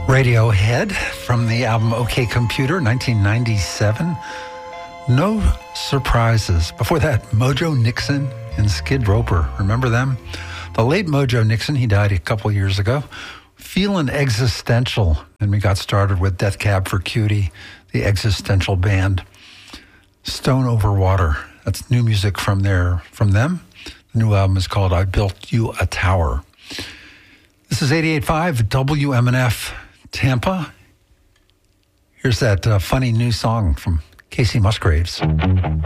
Radiohead from the album OK Computer, 1997. No surprises. Before that, Mojo Nixon and Skid Roper. Remember them? The late Mojo Nixon, he died a couple years ago. Feeling existential. And we got started with Death Cab for Cutie, the existential band. Stone Over Water. That's new music from them. The new album is called I Built You a Tower. This is 88.5 WMNF Tampa. Here's that funny new song from Casey Musgraves.